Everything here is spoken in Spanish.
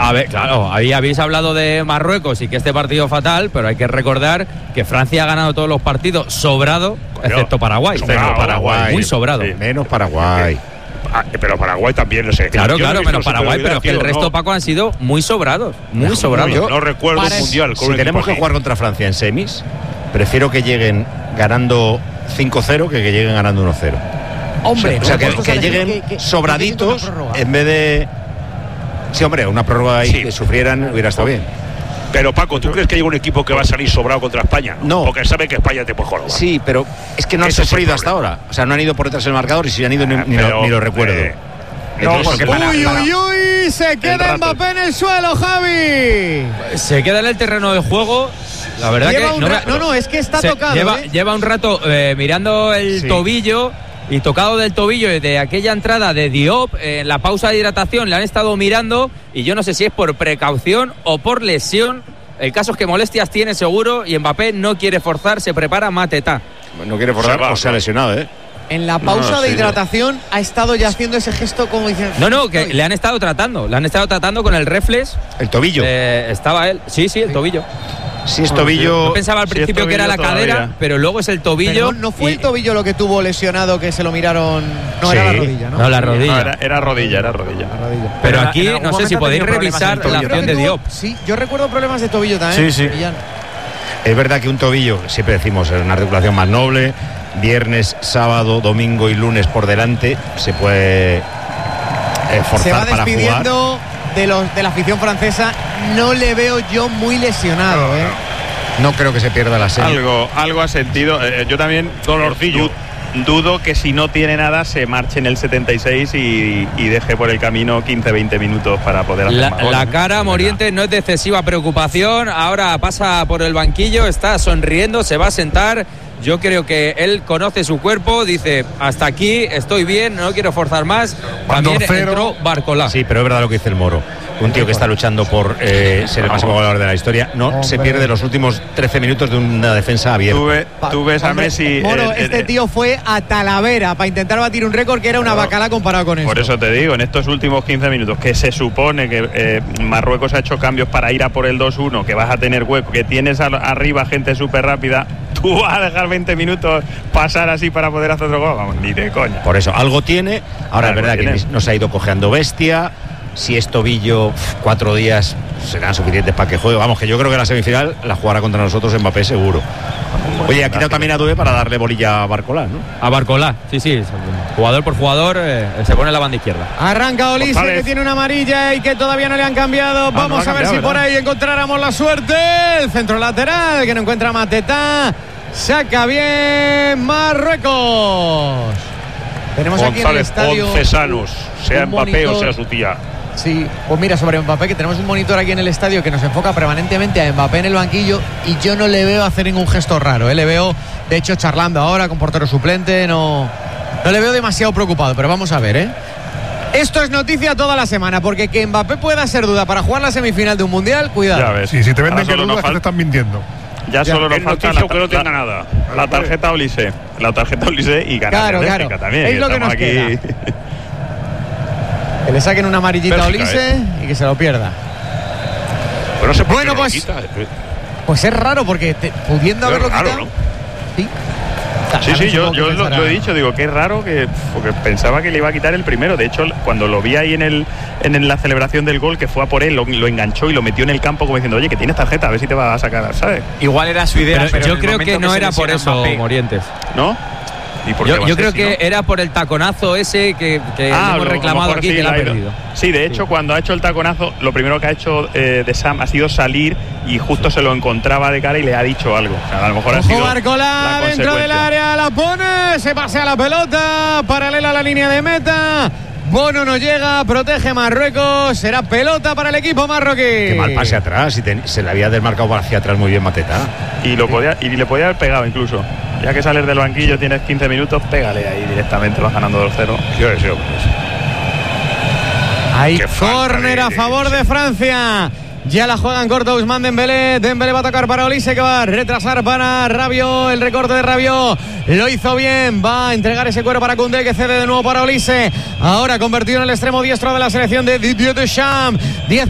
A ver, claro, ahí habéis hablado de Marruecos y que este partido fatal, pero hay que recordar que Francia ha ganado todos los partidos sobrado, excepto Paraguay. Sobrado, Paraguay. Muy sobrado. Sí. Menos Paraguay. Pero Paraguay también, no sé. Claro, Yo no he visto menos el Paraguay, pero es que el Superliga, resto, no. Paco, han sido muy sobrados. Muy sobrados. yo No recuerdo un mundial. con Si un tenemos equipo que así. jugar contra Francia en semis, prefiero que lleguen ganando 5-0 que lleguen ganando 1-0. Hombre, O sea, que puestos a elegir lleguen que sobraditos una prórroga. en vez de... Sí, hombre, una prórroga ahí Sí. que sufrieran hubiera estado bien. Pero Paco, ¿tú crees que hay un equipo que va a salir sobrado contra España? No. Porque sabe que España te puede jugar. Sí, pero es que no han Ese es el sufrido hasta problema. ahora. O sea, no han ido por detrás del marcador y si han ido ni lo recuerdo. No, Entonces, porque Uy, se queda rato. Mbappé en el suelo, Javi. Se queda en el terreno de juego. La verdad Lleva que un no, es que está tocado. lleva un rato mirando el tobillo y tocado del tobillo de aquella entrada de Diop en la pausa de hidratación. Le han estado mirando y yo no sé si es por precaución o por lesión. El caso es que molestias tiene seguro y Mbappé no quiere forzar, se prepara Mateta. No quiere forzar Se va, o se ha lesionado, ¿eh? En la pausa No, de sí, hidratación ha estado ya haciendo ese gesto como diciendo... No, que le han estado tratando con el reflex. El tobillo. Estaba él, sí, el tobillo. Si es tobillo... Yo pensaba al Sí, principio es que era la tobillo cadera, todavía. pero luego es el tobillo. Pero no fue y- el tobillo lo que tuvo lesionado que se lo miraron... No, Sí. era la rodilla, ¿no? No, la rodilla. No, era rodilla. La rodilla. Pero en aquí algún no sé si momento ha podéis tenido problemas en revisar el la tobillo. acción de Diop. Sí, yo recuerdo problemas de tobillo también. Sí, sí. Millán. Es verdad que un tobillo, siempre decimos, es una articulación más noble. Viernes, sábado, domingo y lunes por delante se puede forzar Se va para jugar. despidiendo de la afición francesa. No le veo yo muy lesionado, ¿eh? No creo que se pierda la serie. Algo ha sentido. Yo también Dolorcillo. dudo que si no tiene nada se marche en el 76 y deje por el camino 15-20 minutos para poder hacer más La goles. cara Morientes no es de excesiva preocupación. Ahora pasa por el banquillo, está sonriendo, se va a sentar. Yo creo que él conoce su cuerpo, dice, hasta aquí estoy bien, no quiero forzar más. También 2-0. entró Barcolá. Sí, pero es verdad lo que dice el Moro. Un tío que está luchando por ser el máximo goleador de la historia. No se pierde los últimos 13 minutos de una defensa abierta. Tú ves a Hombre, Messi. Moro, este tío fue a Talavera para intentar batir un récord que era una bacala comparado con Por esto. eso te digo, en estos últimos 15 minutos, que se supone que Marruecos ha hecho cambios para ir a por el 2-1, que vas a tener hueco, que tienes arriba gente súper rápida, tú vas a dejar 20 minutos pasar así para poder hacer otro gol. Vamos, ni de coña. Por eso, algo tiene. Ahora Algo es verdad tiene. que nos ha ido cojeando bestia. Si es tobillo, 4 días serán suficientes para que juegue. Vamos, que yo creo que la semifinal la jugará contra nosotros Mbappé seguro. Oye, ha quitado también a Dubé para darle bolilla a Barcolá, ¿no? A Barcolá, sí. Jugador por jugador se pone en la banda izquierda. Arranca Olise, González. que tiene una amarilla y que todavía no le han cambiado. Vamos no ha a ver cambiado, si por ¿verdad? ahí encontráramos la suerte. El centro lateral que no encuentra Mateta. Saca bien Marruecos. Tenemos aquí en el González estadio. Oncesanos, sea un Mbappé o monitor. sea su tía. Sí, pues mira, sobre Mbappé, que tenemos un monitor aquí en el estadio que nos enfoca permanentemente a Mbappé en el banquillo y yo no le veo hacer ningún gesto raro, ¿eh? Le veo, de hecho, charlando ahora con portero suplente, no le veo demasiado preocupado, pero vamos a ver, ¿eh? Esto es noticia toda la semana, porque que Mbappé pueda ser duda para jugar la semifinal de un Mundial, cuidado. Ya ves. Sí, si te Ahora venden que solo nos dudas, que te están mintiendo. Ya solo nos Es falta noticia que no tenga nada. la tarjeta Olise. La tarjeta Olise y ganar Claro. también. Es lo que estamos nos queda. Que le saquen una amarillita a Bélgica, Olise y que se lo pierda. Pero no sé por Bueno, qué no lo pues, quita. Pues es raro, porque pudiendo Es haberlo raro, quitado... ¿no? Sí. Sí, yo Supongo que lo pensará- he dicho, digo, qué raro porque pensaba que le iba a quitar el primero. De hecho, cuando lo vi ahí en la celebración del gol, que fue a por él, lo enganchó y lo metió en el campo como diciendo, oye, que tienes tarjeta, a ver si te va a sacar, ¿sabes? Igual era su idea, Pero pero yo en el creo momento que no se era por lesiona eso, Mbappé. Morientes. ¿No? ¿Y por qué va a Yo ser, creo si que no? era por el taconazo ese que hemos reclamado aquí, que le ha perdido. Sí, de hecho, cuando ha hecho el taconazo, lo primero que ha hecho de Sam ha sido salir y justo se lo encontraba de cara y le ha dicho algo. O sea, a lo mejor ha Ojo, sido Barcolá la dentro del consecuencia. área, la pone, se pasea la pelota, paralela a la línea de meta. Bono no llega, protege Marruecos, será pelota para el equipo marroquí. Qué mal pase atrás. Se le había desmarcado hacia atrás muy bien Mateta. Y le podía haber pegado incluso. Ya que sales del banquillo, tienes 15 minutos, pégale ahí directamente, vas ganando 2-0. Hay Qué falta córner a de- favor de Francia. Ya la juegan corto Ousmane Dembélé. Dembélé va a tocar para Olise, que va a retrasar para Rabiot. El recorte de Rabiot lo hizo bien. Va a entregar ese cuero para Koundé, que cede de nuevo para Olise. Ahora convertido en el extremo diestro de la selección de Didier Deschamps. 10